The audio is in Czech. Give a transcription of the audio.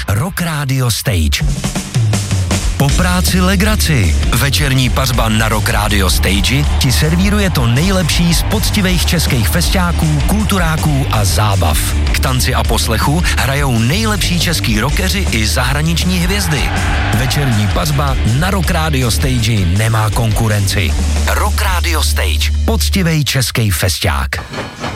Rock Radio Stage. Po práci legraci. Večerní pařba na Rock Radio Stage ti servíruje to nejlepší z poctivých českých festiáků, kulturáků a zábav. K tanci a poslechu hrajou nejlepší český rockeři i zahraniční hvězdy. Večerní pařba na Rock Radio Stage nemá konkurenci. Rock Radio Stage. Poctivej český festiák.